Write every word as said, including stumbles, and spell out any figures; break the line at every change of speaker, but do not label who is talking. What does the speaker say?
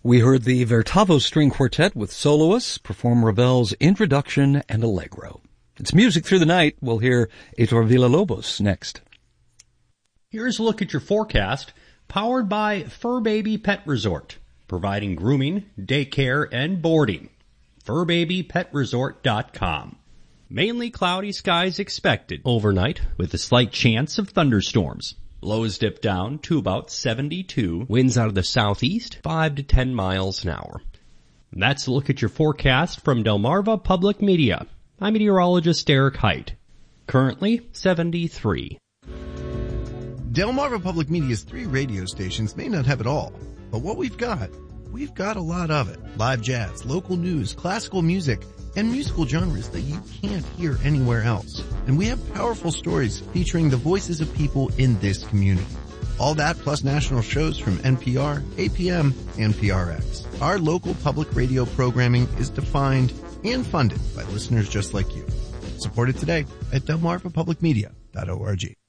We heard the Vertavo String Quartet with soloists perform Ravel's Introduction and Allegro. It's Music Through the Night. We'll hear Heitor Villa-Lobos next.
Here's a look at your forecast, powered by Fur Baby Pet Resort, providing grooming, daycare, and boarding. fur baby pet resort dot com. Mainly cloudy skies expected overnight with a slight chance of thunderstorms. Lows dip down to about seventy-two. Winds out of the southeast, five to ten miles an hour. That's a look at your forecast from Delmarva Public Media. I'm meteorologist Eric Height. Currently seventy-three.
Delmarva Public Media's three radio stations may not have it all, but what we've got, we've got a lot of it. Live jazz, local news, classical music, and musical genres that you can't hear anywhere else. And we have powerful stories featuring the voices of people in this community. All that plus national shows from N P R, A P M, and P R X. Our local public radio programming is defined and funded by listeners just like you. Support it today at delmarva public media dot org.